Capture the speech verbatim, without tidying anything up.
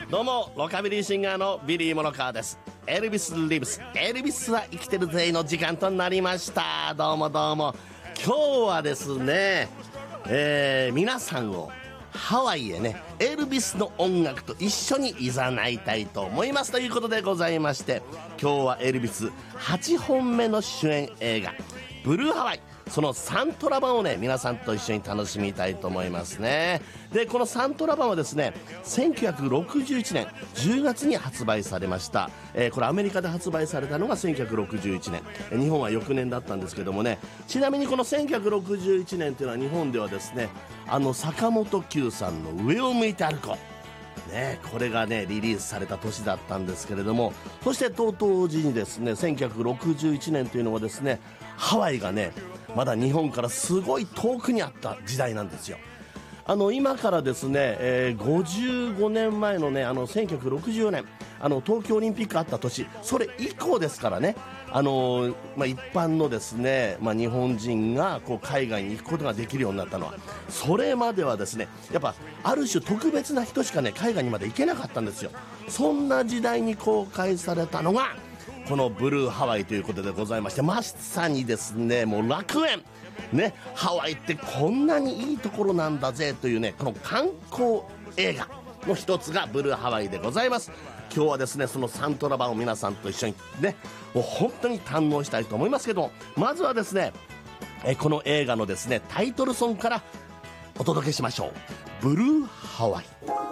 どうもロカビリーシンガーのビリー・モノカーです。エルビス・リブス、エルビスは生きてるぜの時間となりました。どうもどうも。今日はですね、えー、皆さんをハワイへね、エルビスの音楽と一緒に誘いたいと思いますということでございまして、今日はエルビスはちほんめの主演映画ブルーハワイ、そのサントラ版をね、皆さんと一緒に楽しみたいと思いますね。で、このサントラ版はですね、せんきゅうひゃくろくじゅういちねんじゅうがつに発売されました。えー、これアメリカで発売されたのがせんきゅうひゃくろくじゅういちねん、日本は翌年だったんですけどもね。ちなみにこのせんきゅうひゃくろくじゅういちねんというのは日本ではですね、あの坂本九さんの上を向いて歩こうね、これがねリリースされた年だったんですけれども、そしてと同時にですね、せんきゅうひゃくろくじゅういちねんというのはですね、ハワイがねまだ日本からすごい遠くにあった時代なんですよ。あの今からですね、えー、ごじゅうごねんまえのね、あのせんきゅうひゃくろくじゅうよねん、あの東京オリンピックあった年、それ以降ですからね、あのーまあ、一般のですね、まあ、日本人がこう海外に行くことができるようになったのは、それまではですね、やっぱある種特別な人しかね海外にまで行けなかったんですよ。そんな時代に公開されたのがこのブルーハワイということでございまして、まさにですね、もう楽園ね、ハワイってこんなにいいところなんだぜというね、この観光映画の一つがブルーハワイでございます。今日はですね、そのサントラ版を皆さんと一緒にね、もう本当に堪能したいと思いますけども、まずはですね、えこの映画のですねタイトルソングからお届けしましょう。ブルーハワイ。